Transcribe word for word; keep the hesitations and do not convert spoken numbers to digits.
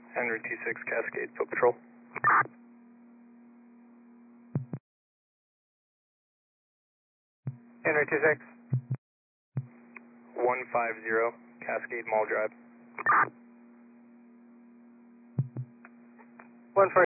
Henry two six Cascade, Foot Patrol. Henry two six. one five zero Cascade Mall Drive. one five